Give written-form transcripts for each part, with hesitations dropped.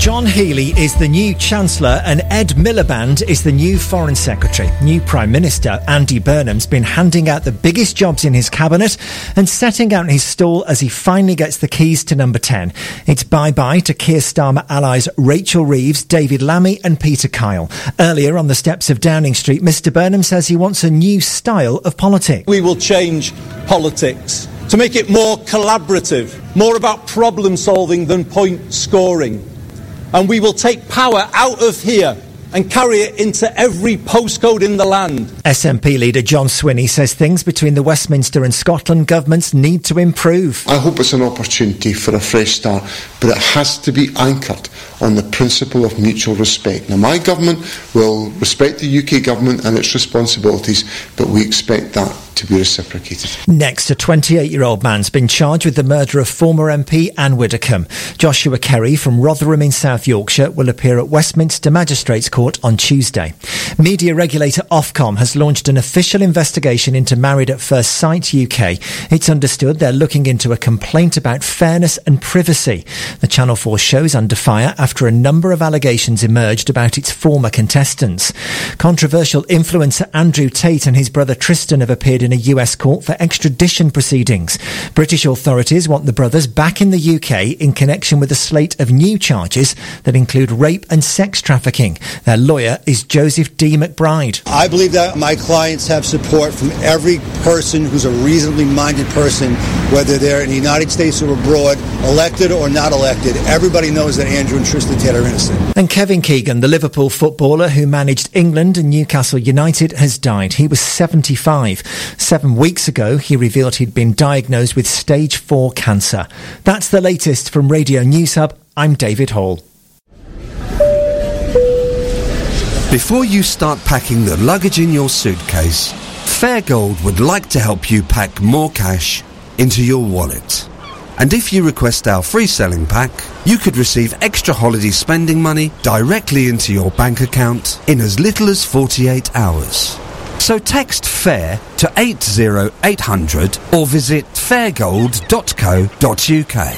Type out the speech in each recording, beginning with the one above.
John Healey is the new Chancellor and Ed Miliband is the new Foreign Secretary. New Prime Minister Andy Burnham's been handing out the biggest jobs in his cabinet and setting out his stall as he finally gets the keys to number 10. It's bye-bye to Keir Starmer allies Rachel Reeves, David Lammy and Peter Kyle. Earlier on the steps of Downing Street, Mr Burnham says he wants a new style of politics. We will change politics to make it more collaborative, more about problem solving than point scoring. And we will take power out of here and carry it into every postcode in the land. SNP leader John Swinney says things between the Westminster and Scotland governments need to improve. I hope it's an opportunity for a fresh start, but it has to be anchored on the principle of mutual respect. Now, my government will respect the UK government and its responsibilities, but we expect that to be reciprocated. Next, a 28-year-old man's been charged with the murder of former MP Anne Widdecombe. Joshua Kerry from Rotherham in South Yorkshire will appear at Westminster Magistrates Court on Tuesday. Media regulator Ofcom has launched an official investigation into Married at First Sight UK. It's understood they're looking into a complaint about fairness and privacy. The Channel 4 show's under fire after a number of allegations emerged about its former contestants. Controversial influencer Andrew Tate and his brother Tristan have appeared in a US court for extradition proceedings. British authorities want the brothers back in the UK in connection with a slate of new charges that include rape and sex trafficking. Their lawyer is Joseph D. McBride. I believe that my clients have support from every person who's a reasonably minded person, whether they're in the United States or abroad, elected or not elected. Everybody knows that Andrew and Tristan Tate are innocent. And Kevin Keegan, the Liverpool footballer who managed England and Newcastle United, has died. He was 75. 7 weeks ago, he revealed he'd been diagnosed with stage 4 cancer. That's the latest from Radio News Hub. I'm David Hall. Before you start packing the luggage in your suitcase, Fairgold would like to help you pack more cash into your wallet. And if you request our free selling pack, you could receive extra holiday spending money directly into your bank account in as little as 48 hours. So text FAIR to 80800 or visit fairgold.co.uk.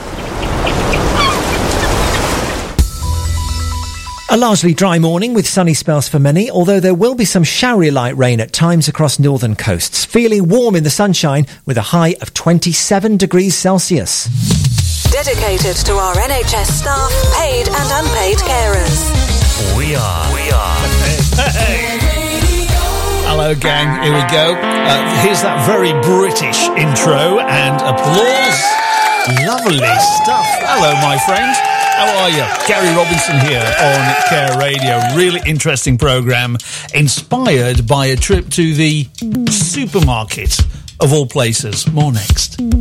A largely dry morning with sunny spells for many, although there will be some showery light rain at times across northern coasts. Feeling warm in the sunshine with a high of 27 degrees Celsius. Dedicated to our NHS staff, paid and unpaid carers. We are. Hey. Hello, gang. Here we go. Here's that very British intro and applause. Lovely stuff. Hello, my friend. How are you? Gary Robinson here on Care Radio. Really interesting programme, inspired by a trip to the supermarket, of all places. More next.